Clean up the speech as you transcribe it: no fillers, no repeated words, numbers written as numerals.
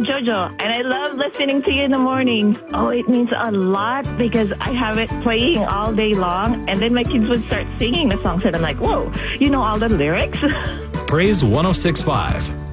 Jojo, and I love listening to you in the morning. Oh, it means a lot because I have it playing all day long, and then my kids would start singing the songs, and I'm like, whoa, you know all the lyrics? Praise 106.5.